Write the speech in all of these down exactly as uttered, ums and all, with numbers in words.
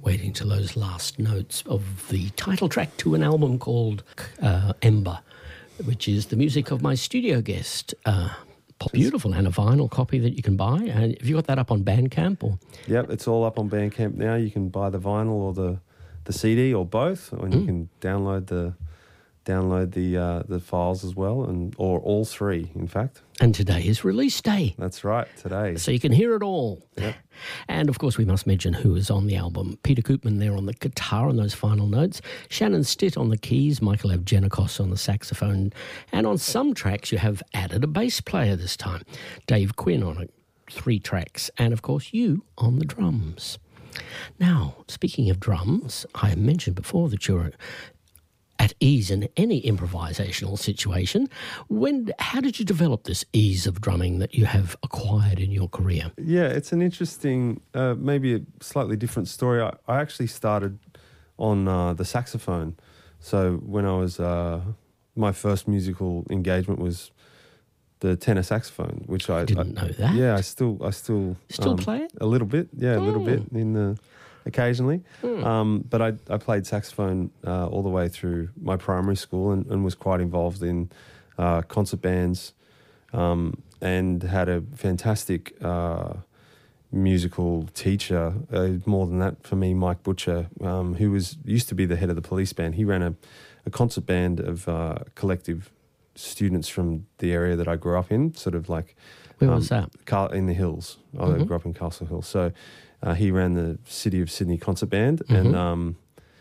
waiting till those last notes of the title track to an album called uh, Ember, which is the music of my studio guest. Uh, beautiful, and a vinyl copy that you can buy. And have you got that up on Bandcamp? Or? Yep, it's all up on Bandcamp now. You can buy the vinyl or the, the C D or both, and mm. you can download the download the uh, the files as well, and or all three, in fact. And today is release day. That's right, today. So you can hear it all. Yep. And, of course, we must mention who is on the album. Peter Koopman there on the guitar and those final notes. Shannon Stitt on the keys. Michael Evgenikos on the saxophone. And on some tracks you have added a bass player this time. Dave Quinn on a, three tracks. And, of course, you on the drums. Now, speaking of drums, I mentioned before that you're at ease in any improvisational situation. When, how did you develop this ease of drumming that you have acquired in your career? Yeah, it's an interesting, uh, maybe a slightly different story. I, I actually started on uh, the saxophone. So when I was, uh, my first musical engagement was the tenor saxophone, which I, I didn't I, know that. Yeah, I still, I still still um, play it a little bit. Yeah, a little oh. bit in the. Occasionally, mm. um, but I, I played saxophone uh, all the way through my primary school and, and was quite involved in uh, concert bands um, and had a fantastic uh, musical teacher. Uh, more than that for me, Mike Butcher, um, who was used to be the head of the police band. He ran a, a concert band of uh, collective students from the area that I grew up in, sort of like... Where um, was that? Car- in the hills. Mm-hmm. I grew up in Castle Hill. So... Uh, he ran the City of Sydney concert band, mm-hmm. and um,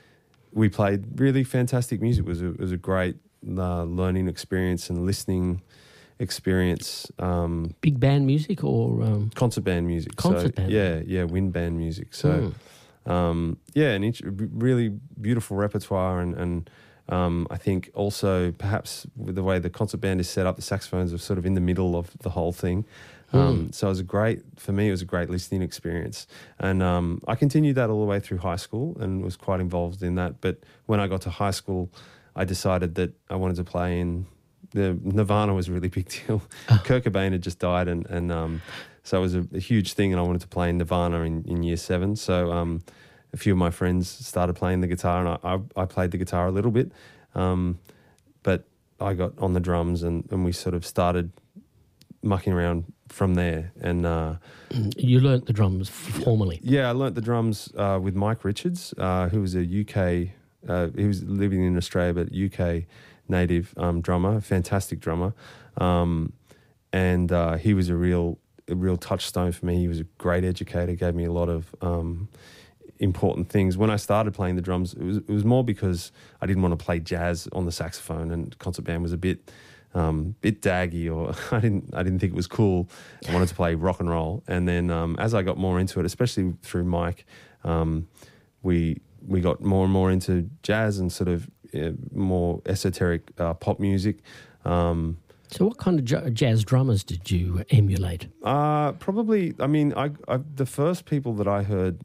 we played really fantastic music. It was a, it was a great uh, learning experience and listening experience. Um, Big band music or um... concert band music? Concert so, band, yeah, yeah, wind band music. So, mm. um, yeah, an int- really beautiful repertoire, and, and um, I think also perhaps with the way the concert band is set up, the saxophones are sort of in the middle of the whole thing. Um, so it was a great, for me, it was a great listening experience. And um, I continued that all the way through high school and was quite involved in that. But when I got to high school, I decided that I wanted to play in, the Nirvana was a really big deal. Oh. Kurt Cobain had just died, and, and um, so it was a, a huge thing, and I wanted to play in Nirvana in, in year seven. So um, a few of my friends started playing the guitar, and I, I, I played the guitar a little bit. Um, but I got on the drums, and, and we sort of started mucking around from there. And uh, you learnt the drums formally? Yeah, I learnt the drums uh, with Mike Richards, uh, who was a U K, uh, he was living in Australia, but U K native um, drummer, fantastic drummer. Um, and uh, he was a real, a real touchstone for me. He was a great educator, gave me a lot of um, important things. When I started playing the drums, it was, it was more because I didn't want to play jazz on the saxophone, and concert band was a bit... Um, bit daggy, or I didn't I didn't think it was cool. I wanted to play rock and roll, and then um, as I got more into it, especially through Mike, um, we we got more and more into jazz and sort of uh, more esoteric uh, pop music. Um, so, what kind of j- jazz drummers did you emulate? Uh, probably, I mean, I, I the first people that I heard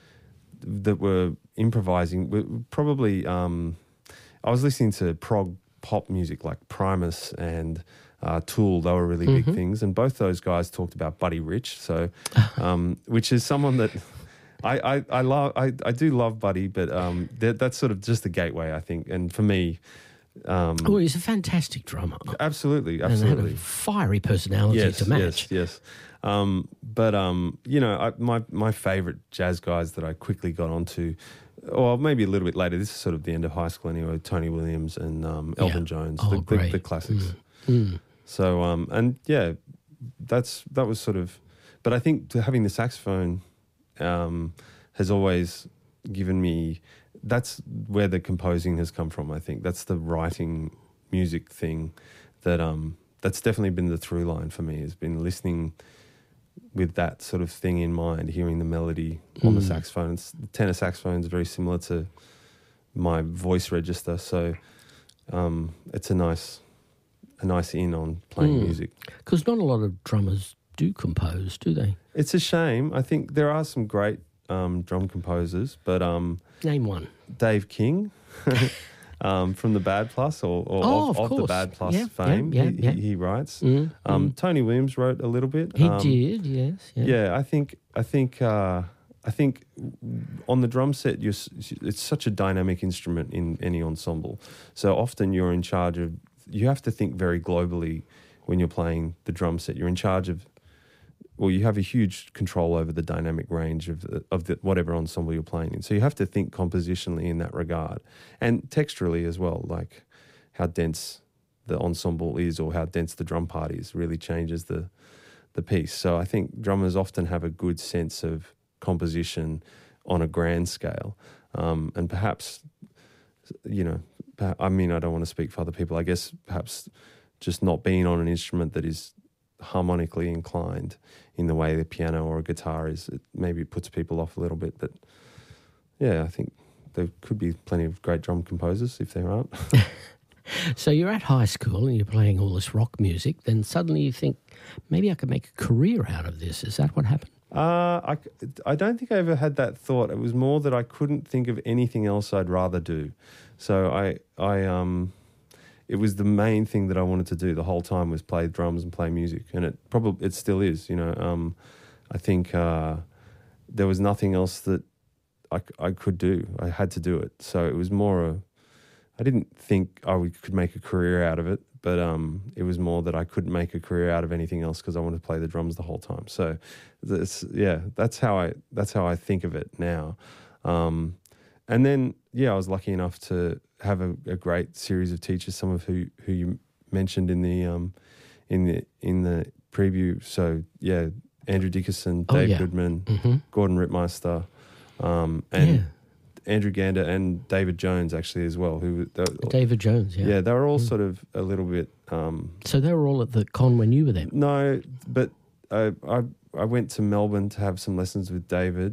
that were improvising were probably um, I was listening to prog pop music like Primus and uh, Tool. They were really mm-hmm. big things, and both those guys talked about Buddy Rich, so um, which is someone that I, I, I love. I, I do love Buddy, but um, that, that's sort of just the gateway, I think. And for me, um, oh, he's a fantastic drummer. Absolutely, absolutely, and had a fiery personality yes, to match. Yes, yes. Um, but um, you know, I, my my favorite jazz guys that I quickly got onto. Or maybe a little bit later. This is sort of the end of high school anyway. Tony Williams and um, Elton yeah. Jones, oh, the, the, the classics. Mm. Mm. So um, and yeah, that's that was sort of. But I think to having the saxophone um, has always given me. That's where the composing has come from. I think that's the writing music thing that um, that's definitely been the through line for me. Has been listening with that sort of thing in mind, hearing the melody on mm. the saxophone. It's, the tenor saxophone is very similar to my voice register, so um, it's a nice, a nice in on playing mm. music. Because not a lot of drummers do compose, do they? It's a shame. I think there are some great um, drum composers, but um, name one. Dave King. Um, from the Bad Plus, or, or oh, of, of, of the Bad Plus yeah, fame, yeah, yeah, he, yeah. he, he writes. Mm, um, mm. Tony Williams wrote a little bit. He um, did, yes. Yeah. yeah, I think I think uh, I think on the drum set, you're, it's such a dynamic instrument in any ensemble. So often you're in charge of, you have to think very globally when you're playing the drum set. You're in charge of, well, you have a huge control over the dynamic range of the, of the, whatever ensemble you're playing in. So you have to think compositionally in that regard, and texturally as well, like how dense the ensemble is or how dense the drum part is really changes the the piece. So I think drummers often have a good sense of composition on a grand scale, um, and perhaps, you know, I mean, I don't want to speak for other people. I guess perhaps just not being on an instrument that is harmonically inclined in the way the piano or a guitar is, it maybe puts people off a little bit. But yeah, I think there could be plenty of great drum composers if there aren't. So you're at high school and you're playing all this rock music, then suddenly you think, maybe I could make a career out of this. Is that what happened? Uh, I, I don't think I ever had that thought. It was more that I couldn't think of anything else I'd rather do. So I, I, um, it was the main thing that I wanted to do the whole time was play drums and play music, and it probably it still is. You know, um, I think uh, there was nothing else that I, I could do. I had to do it. So it was more a. I didn't think I would, could make a career out of it, but um, it was more that I couldn't make a career out of anything else because I wanted to play the drums the whole time. So, this, yeah, that's how I that's how I think of it now. Um, and then, yeah, I was lucky enough to have a, a great series of teachers, some of who who you mentioned in the um, in the in the preview. So, yeah, Andrew Dickerson, oh, Dave yeah. Goodman, mm-hmm. Gordon Rittmeister, um, and. Yeah. Andrew Gander and David Jones actually as well. Who they, David Jones, yeah. Yeah, they were all Mm. sort of a little bit... Um, So they were all at the con when you were there? no, but I, I I went to Melbourne to have some lessons with David.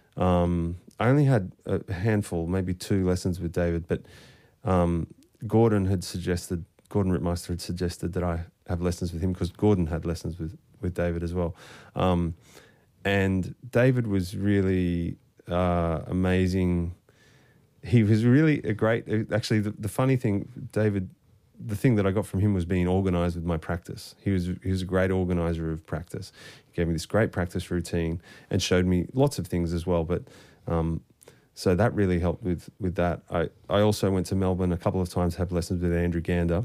Um, I only had a handful, maybe two lessons with David, but um, Gordon had suggested, Gordon Rittmeister had suggested that I have lessons with him because Gordon had lessons with, with David as well. Um, and David was really... Uh, amazing. He was really a great, actually the, the funny thing, David, the thing that I got from him was being organised with my practice. He was he was a great organiser of practice. He gave me this great practice routine and showed me lots of things as well. But um, so that really helped with, with that. I, I also went to Melbourne a couple of times to have lessons with Andrew Gander.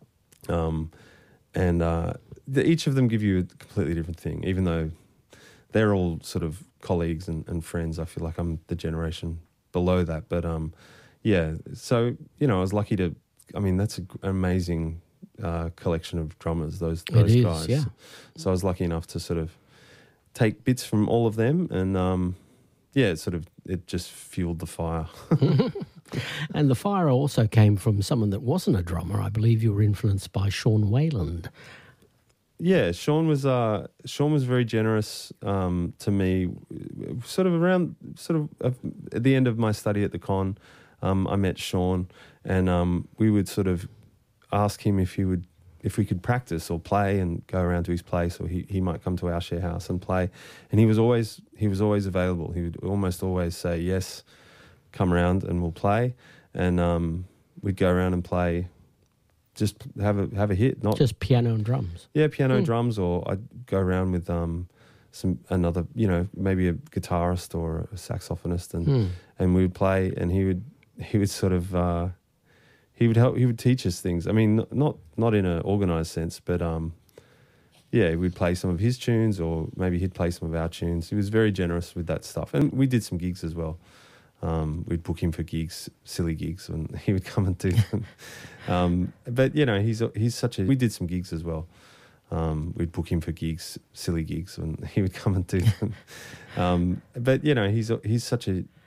Um, and uh, the, each of them give you a completely different thing, even though they're all sort of colleagues and, and friends. I feel like I'm the generation below that. But, um, yeah, so, you know, I was lucky to, I mean, that's a, an amazing uh, collection of drummers, those, those it is, guys. Yeah. So I was lucky enough to sort of take bits from all of them and, um, yeah, it sort of, it just fueled the fire. And the fire also came from someone that wasn't a drummer. I believe you were influenced by Sean Wayland. Yeah, Sean was uh, Sean was very generous um, to me. Sort of around, sort of uh, at the end of my study at the con, um, I met Sean, and um, we would sort of ask him if he would, if we could practice or play and go around to his place, or he, he might come to our share house and play. And he was always he was always available. He would almost always say yes, come around and we'll play. And um, we'd go around and play. Just have a have a hit, not just piano and drums. Yeah, piano, Mm. drums, or I'd go around with um, some another, you know, maybe a guitarist or a saxophonist, and Mm. and we would play, and he would he would sort of uh, he would help he would teach us things. I mean, not not in an organised sense, but um, yeah, we'd play some of his tunes, or maybe he'd play some of our tunes. He was very generous with that stuff, and we did some gigs as well. Um, we'd book him for gigs, silly gigs, and he would come and do them. um, but you know, he's he's such a. We did some gigs as well. Um, we'd book him for gigs, silly gigs, and he would come and do them. um, but you know, he's he's such a